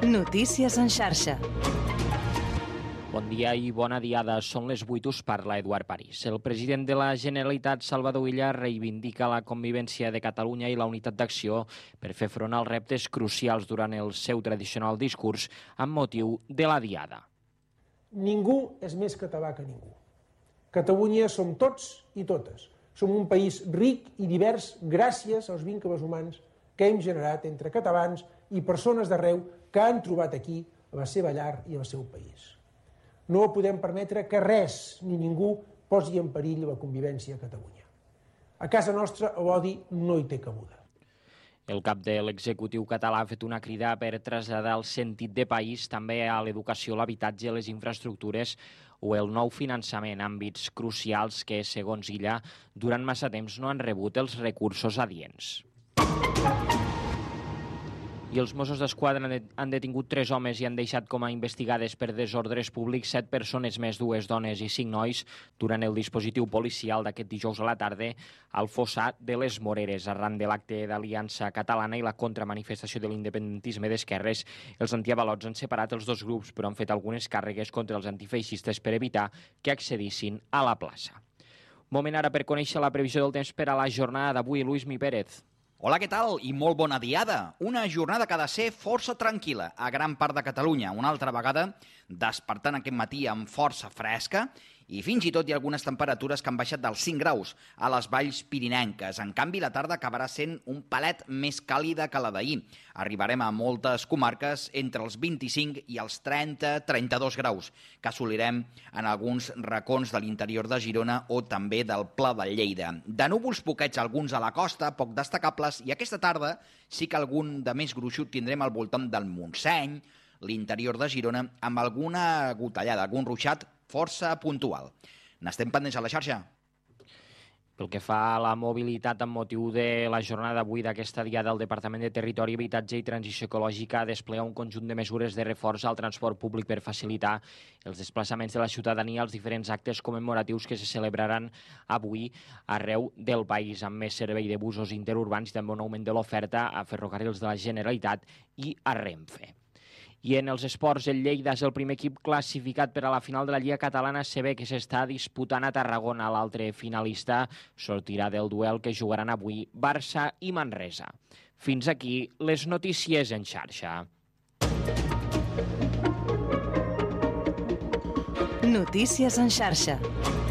Notícies en xarxa. Bon dia i bona diada. Són les 8, us parla Eduard París. El president de la Generalitat, Salvador Illa, reivindica la convivència de Catalunya i la unitat d'acció per fer front als reptes crucials durant el seu tradicional discurs amb motiu de la Diada. Ningú és més català que ningú. Catalunya som tots i totes. Som un país ric i divers gràcies als vincles humans que hem generat entre catalans i persones d'arreu que han trobat aquí la seva llar i el seu país. No podem permetre que res ni ningú posi en perill la convivència a Catalunya. A casa nostra l'odi no hi té cabuda. El cap de l'executiu català ha fet una crida per traslladar el sentit de país també a l'educació, l'habitatge, les infraestructures o el nou finançament, àmbits crucials que, segons Illa, durant massa temps no han rebut els recursos adients. I els Mossos d'Esquadra han detingut 3 homes i han deixat com a investigades per desordres públics 7 persones més, 2 dones i 5 nois, durant el dispositiu policial d'aquest dijous a la tarda al Fossar de les Moreres. Arran de l'acte d'Aliança Catalana i la contramanifestació de l'independentisme d'esquerres, els antiavalots han separat els dos grups, però han fet algunes càrregues contra els antifeixistes per evitar que accedissin a la plaça. Moment ara per conèixer la previsió del temps per a la jornada d'avui. Luis Mi Pérez. Hola, què tal? I molt bona diada. Una jornada que ha de ser força tranquil·la a gran part de Catalunya. Una altra vegada despertant aquest matí amb força fresca i fins i tot hi ha algunes temperatures que han baixat dels 5 graus a les valls pirinenques. En canvi, la tarda acabarà sent un palet més càlida que la d'ahir. Arribarem a moltes comarques entre els 25 i els 30-32 graus, que assolirem en alguns racons de l'interior de Girona o també del Pla de Lleida. De núvols poquets, alguns a la costa, poc destacables, i aquesta tarda sí que algun de més gruixut tindrem al voltant del Montseny, l'interior de Girona, amb alguna gotellada, algun ruixat força puntual. N'estem pendents a la xarxa. Pel que fa a la mobilitat amb motiu de la jornada d'avui d'aquesta diada, el Departament de Territori, Habitatge i Transició Ecològica desplega un conjunt de mesures de reforç al transport públic per facilitar els desplaçaments de la ciutadania als diferents actes commemoratius que se celebraran avui arreu del país, amb més servei de busos interurbans i també un augment de l'oferta a ferrocarrils de la Generalitat i a Renfe. I en els esports, el Lleida és el primer equip classificat per a la final de la Lliga Catalana CB que s'està disputant a Tarragona. L'altre finalista sortirà del duel que jugaran avui Barça i Manresa. Fins aquí les notícies en xarxa. Notícies en xarxa.